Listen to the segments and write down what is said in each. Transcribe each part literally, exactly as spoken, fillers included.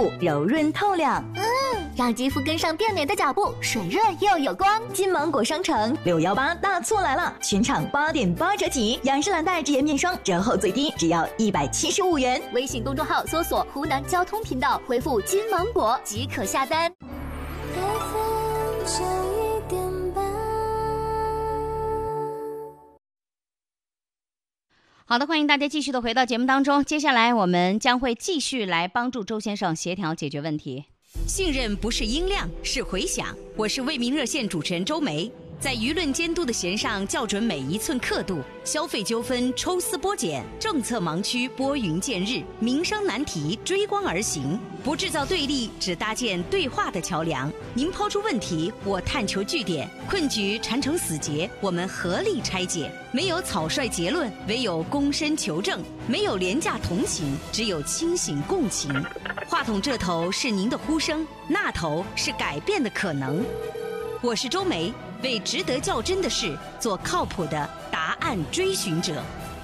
肤柔润透亮。 嗯，让肌肤跟上变美的脚步，水润又有光。 金芒果商城六一八大促来了，全场八点八折起，雅诗兰黛洁面霜折后最低只要一百七十五元。 微信公众号搜索湖南交通频道，回复金芒果即可下单。 好的，欢迎大家继续的回到节目当中。接下来我们将会继续来帮助周先生协调解决问题。 信任不是音量，是回响。我是为民热线主持人周梅，在舆论监督的弦上校准每一寸刻度，消费纠纷抽丝剥茧，政策盲区拨云见日，民生难题追光而行，不制造对立，只搭建对话的桥梁。您抛出问题，我探求据点，困局缠成死结，我们合力拆解。没有草率结论，唯有躬身求证；没有廉价同情，只有清醒共情。话筒这头是您的呼声，那头是改变的可能。我是周梅，为值得较真的事做靠谱的答案追寻者。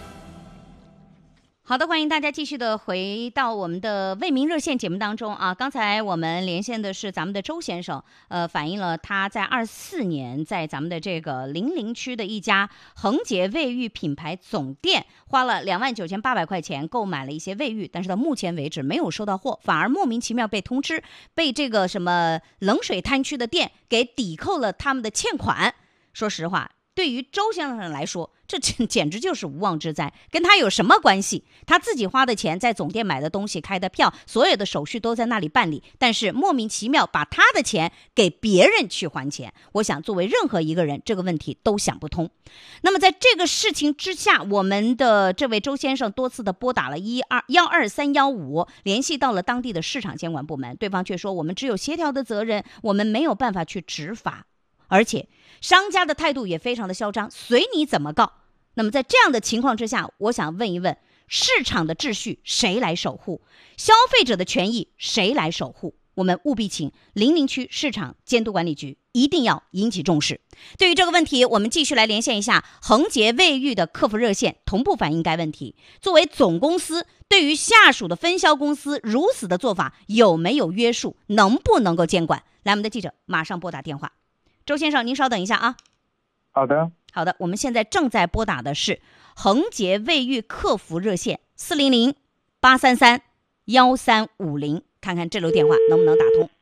好的，欢迎大家继续的回到我们的为民热线节目当中啊。刚才我们连线的是咱们的周先生，呃，反映了他在二四年在咱们的这个零陵区的一家恒洁卫浴品牌总店花了两万九千八百块钱购买了一些卫浴，但是到目前为止没有收到货，反而莫名其妙被通知被这个什么冷水滩区的店给抵扣了他们的欠款。说实话，对于周先生来说，这简直就是无妄之灾，跟他有什么关系？他自己花的钱，在总店买的东西，开的票，所有的手续都在那里办理，但是莫名其妙把他的钱给别人去还钱。我想作为任何一个人，这个问题都想不通。那么在这个事情之下，我们的这位周先生多次的拨打了一二幺二三幺五，联系到了当地的市场监管部门，对方却说我们只有协调的责任，我们没有办法去执法。而且商家的态度也非常的嚣张，随你怎么告。那么在这样的情况之下，我想问一问，市场的秩序谁来守护？消费者的权益谁来守护？我们务必请零陵区市场监督管理局一定要引起重视。对于这个问题，我们继续来连线一下恒洁卫浴的客服热线，同步反映该问题。作为总公司，对于下属的分销公司如此的做法有没有约束？能不能够监管？来，我们的记者马上拨打电话。周先生，您稍等一下啊。 好的， 好的，我们现在正在拨打的是恒洁卫浴客服热线四零零八三三幺三五零，看看这路电话能不能打通。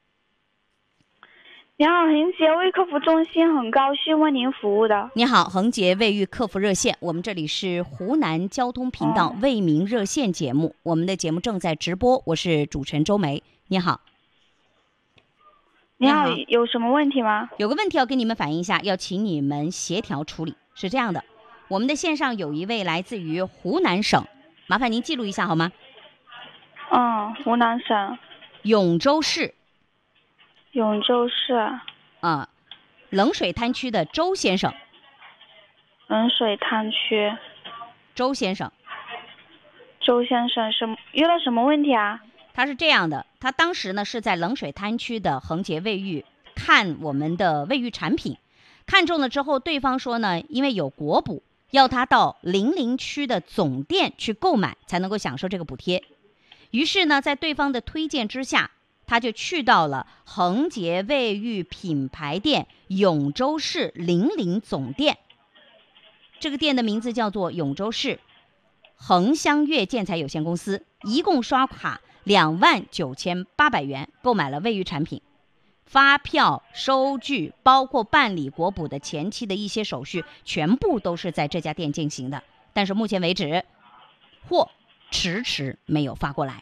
你好，恒洁卫浴客服中心，很高兴为您服务的。 你好，恒洁卫浴客服热线，我们这里是湖南交通频道为民热线节目，我们的节目正在直播，我是主持人周梅。你好。 你好，有什么问题吗？ 有个问题要跟你们反映一下，要请你们协调处理。是这样的，我们的线上有一位来自于湖南省，麻烦您记录一下好吗？ 嗯，湖南省永州市。 永州市啊、呃，冷水滩区的周先生。 冷水滩区。 周先生。 周先生什么遇到什么问题啊？ 他是这样的，他当时呢是在冷水滩区的恒洁卫浴看我们的卫浴产品，看中了之后，对方说呢，因为有国补，要他到零陵区的总店去购买才能够享受这个补贴。于是呢，在对方的推荐之下，他就去到了恒洁卫浴品牌店永州市零陵总店。这个店的名字叫做永州市恒香悦建材有限公司，一共刷卡两万九千八百元购买了卫浴产品，发票、收据，包括办理国补的前期的一些手续，全部都是在这家店进行的。但是目前为止，货迟迟没有发过来。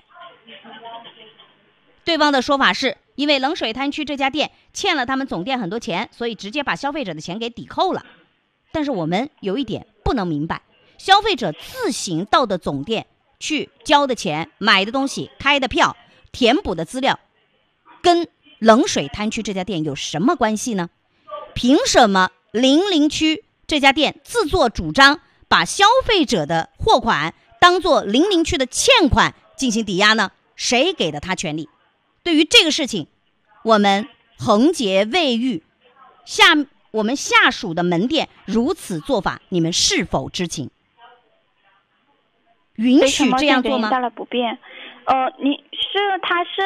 对方的说法是，因为冷水滩区这家店欠了他们总店很多钱，所以直接把消费者的钱给抵扣了。但是我们有一点不能明白，消费者自行到的总店去交的钱、买的东西、开的票、填补的资料，跟冷水滩区这家店有什么关系呢？凭什么零陵区这家店自作主张把消费者的货款当作零陵区的欠款进行抵押呢？谁给的他权利？对于这个事情，我们恒洁卫浴下我们下属的门店如此做法，你们是否知情？允许这样做吗？ 带来不便。呃，你是他是